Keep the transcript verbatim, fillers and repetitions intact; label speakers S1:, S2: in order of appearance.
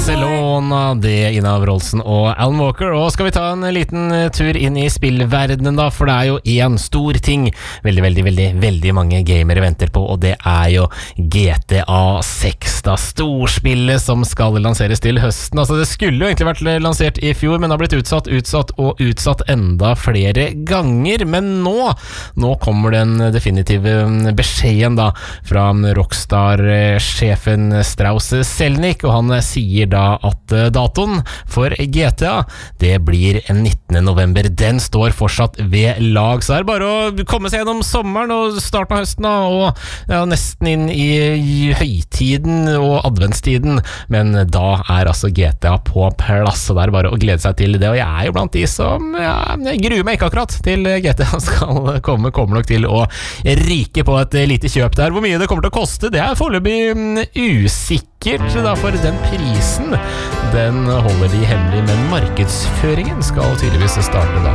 S1: Barcelona, det Ina Wroldsen og Alan Walker. Og skal vi ta en liten tur inn i spillverdenen da, for det er jo en stor ting veldig, veldig, veldig, veldig mange gamere venter på, og det er jo G T A seks da, storspillet som skal lanseres til høsten. Altså det skulle jo egentlig vært lansert i fjor, men det har blitt utsatt, utsatt og utsatt enda flere ganger. Men nå, nå kommer den definitive beskjeden da fra Rockstar-sjefen Strauss Zelnick, og han sier da at datoen for G T A, det blir nittende november. Den står fortsatt ved lag, så det er bare å komme seg gjennom sommeren og starten av høsten da, og ja, nesten inn i høytiden og adventstiden, men da er altså G T A på plass, og det er bare å glede seg til det. Og jeg er jo blant de som ja, jeg gruer meg ikke akkurat til G T A skal komme, kommer nok til å ryke på et lite kjøp der. Hvor mye det kommer til å koste, det er foreløpig usikkert da, for den prisen den holder de hemmelig, men markedsføringen skal tydeligvis starte da